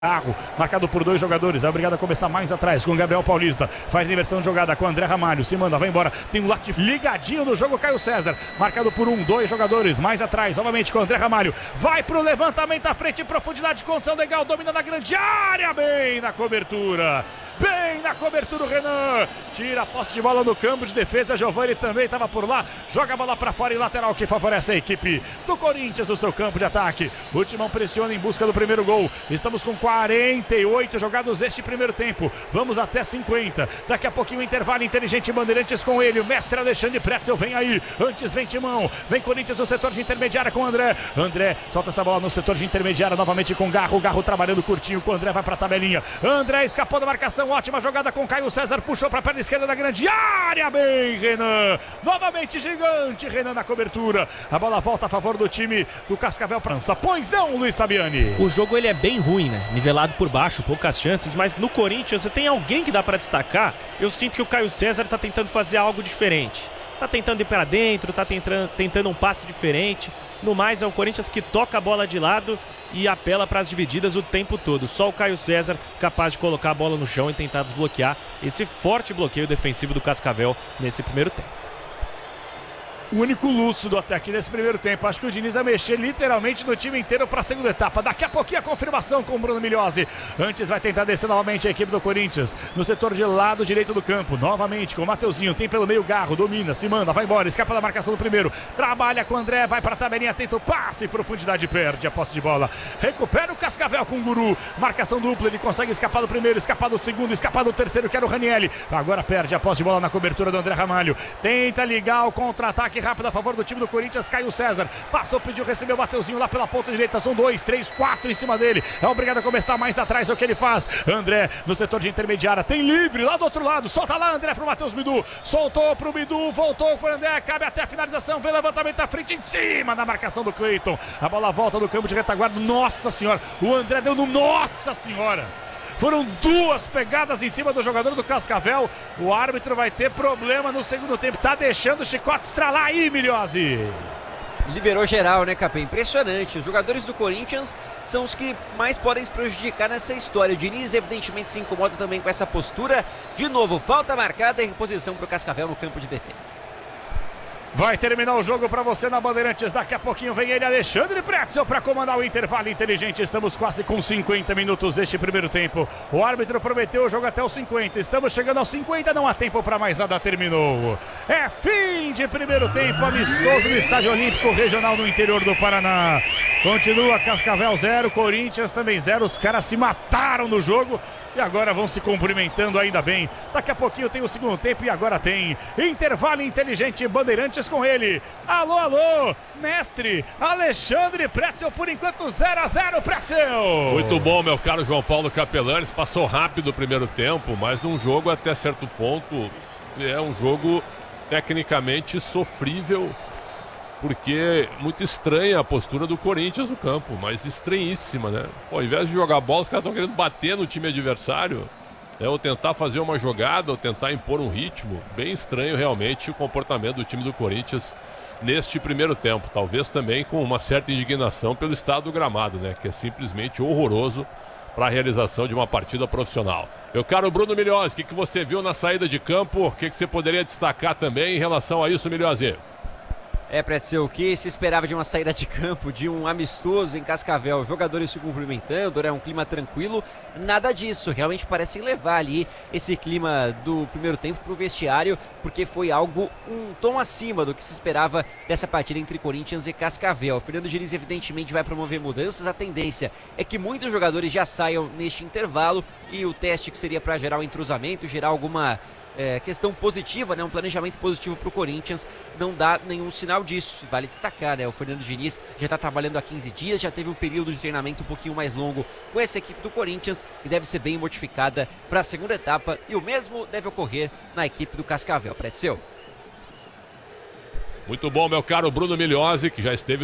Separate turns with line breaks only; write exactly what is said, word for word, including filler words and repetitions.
Carro, marcado por dois jogadores, é obrigado a começar mais atrás com o Gabriel Paulista, faz inversão de jogada com o André Ramalho, se manda, vai embora, tem um late ligadinho no jogo, Caio César, marcado por um, dois jogadores, mais atrás, novamente com o André Ramalho, vai pro levantamento à frente, profundidade, condição legal, domina na grande área, bem na cobertura, bem na cobertura o Renan, tira a posse de bola no campo de defesa, Giovani também estava por lá, joga a bola para fora e lateral que favorece a equipe do Corinthians no seu campo de ataque, o Timão pressiona em busca do primeiro gol, estamos com quarenta e oito jogados este primeiro tempo, vamos até cinquenta, daqui a pouquinho intervalo inteligente, Bandeirantes com ele, o mestre Alexandre Pretzel vem aí, antes vem Timão, vem Corinthians no setor de intermediária com o André, André solta essa bola no setor de intermediária novamente com o Garro, Garro trabalhando curtinho com o André, vai para a tabelinha, André escapou da marcação, ótima jogada com Caio César, puxou para a perna esquerda da grande área, bem Renan, novamente gigante Renan na cobertura, a bola volta a favor do time do Cascavel França, pois não, Luiz Sabiani?
O jogo ele é bem ruim, né? Nivelado por baixo, poucas chances, mas no Corinthians você tem alguém que dá para destacar. Eu sinto que o Caio César tá tentando fazer algo diferente. Tá tentando ir para dentro, tá tentando, tentando um passe diferente. No mais, é o Corinthians que toca a bola de lado e apela para as divididas o tempo todo. Só o Caio César capaz de colocar a bola no chão e tentar desbloquear esse forte bloqueio defensivo do Cascavel nesse primeiro tempo.
O único lúcido até aqui nesse primeiro tempo. Acho que o Diniz vai mexer literalmente no time inteiro para a segunda etapa. Daqui a pouquinho a confirmação com o Bruno Migliozzi. Antes vai tentar descer novamente a equipe do Corinthians no setor de lado direito do campo. Novamente com o Mateuzinho. Tem pelo meio Garro. Domina, se manda, vai embora. Escapa da marcação do primeiro. Trabalha com o André. Vai para a tabelinha. Tenta o passe. Profundidade perde a posse de bola. Recupera o Cascavel com o Guru. Marcação dupla. Ele consegue escapar do primeiro. Escapar do segundo. Escapar do terceiro. Que era o Ranielli. Agora perde a posse de bola na cobertura do André Ramalho. Tenta ligar o contra-ataque rápido a favor do time do Corinthians, Caio César, passou, pediu, recebeu o Mateuzinho lá pela ponta direita, são dois, três, quatro em cima dele, é obrigado a começar mais atrás, é o que ele faz, André no setor de intermediária, tem livre lá do outro lado, solta lá André pro Matheus Bidu, soltou pro Bidu, voltou pro André, cabe até a finalização, vem levantamento à frente, em cima da marcação do Cleiton, a bola volta do campo de retaguarda, nossa senhora, o André deu no nossa senhora. Foram duas pegadas em cima do jogador do Cascavel. O árbitro vai ter problema no segundo tempo. Tá deixando o chicote estralar aí, Migliozzi.
Liberou geral, né, Capê? Impressionante. Os jogadores do Corinthians são os que mais podem se prejudicar nessa história. O Diniz, evidentemente, se incomoda também com essa postura. De novo, falta marcada e reposição para o Cascavel no campo de defesa.
Vai terminar o jogo para você na Bandeirantes. Daqui a pouquinho vem ele, Alexandre Pretzel, para comandar o intervalo inteligente. Estamos quase com cinquenta minutos deste primeiro tempo. O árbitro prometeu o jogo até os cinquenta. Estamos chegando aos cinquenta, não há tempo para mais nada. Terminou. É fim de primeiro tempo amistoso no Estádio Olímpico Regional no interior do Paraná. Continua Cascavel zero, Corinthians também zero. Os caras se mataram no jogo. E agora vão se cumprimentando ainda bem. Daqui a pouquinho tem o segundo tempo e agora tem intervalo inteligente, Bandeirantes com ele. Alô, alô, mestre Alexandre Pretzel, por enquanto zero a zero, Pretzel.
Muito bom, meu caro João Paulo Capelanes. Passou rápido o primeiro tempo, mas num jogo até certo ponto é um jogo tecnicamente sofrível, porque muito estranha a postura do Corinthians no campo, mas estranhíssima, né? Pô, ao invés de jogar bola, os caras estão querendo bater no time adversário, né? Ou tentar fazer uma jogada, ou tentar impor um ritmo. Bem estranho realmente o comportamento do time do Corinthians neste primeiro tempo. Talvez também com uma certa indignação pelo estado do gramado, né? Que é simplesmente horroroso para a realização de uma partida profissional. Meu caro Bruno Migliozzi, o que, que você viu na saída de campo? O que, que você poderia destacar também em relação a isso, Migliozzi?
É, Pretzel, o que se esperava de uma saída de campo, de um amistoso em Cascavel, jogadores se cumprimentando, né, um clima tranquilo, nada disso, realmente parecem levar ali esse clima do primeiro tempo para o vestiário, porque foi algo um tom acima do que se esperava dessa partida entre Corinthians e Cascavel. O Fernando Diniz evidentemente vai promover mudanças, a tendência é que muitos jogadores já saiam neste intervalo e o teste que seria para gerar um entrosamento, gerar alguma É, questão positiva, né? Um planejamento positivo para o Corinthians, não dá nenhum sinal disso. Vale destacar, né? O Fernando Diniz já está trabalhando há quinze dias, já teve um período de treinamento um pouquinho mais longo com essa equipe do Corinthians e deve ser bem modificada para a segunda etapa, e o mesmo deve ocorrer na equipe do Cascavel. Pretzel.
Muito bom, meu caro Bruno Migliozzi, que já esteve